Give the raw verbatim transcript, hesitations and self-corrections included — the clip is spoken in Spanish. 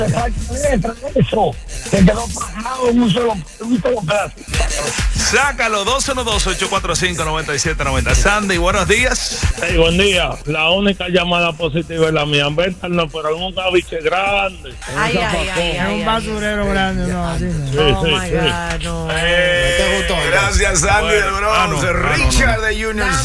te falta letra, eso. Se quedó plasmado en un solo, en un solo pedazo. Sácalo, dos uno dos, ocho cuatro cinco, nueve siete nueve cero. Sandy, buenos días. Hey, buen día. La única llamada positiva es la mía. Venta no, pero en un gabiche grande. Ay, ay, ay, Es un basurero grande, no, así no. Sí, Oh sí, my sí. God, no. Eh, ¿Te gustó, entonces? gracias, Sandy Bueno, del Bronx. ah, no, ah, no, no. Richard de Union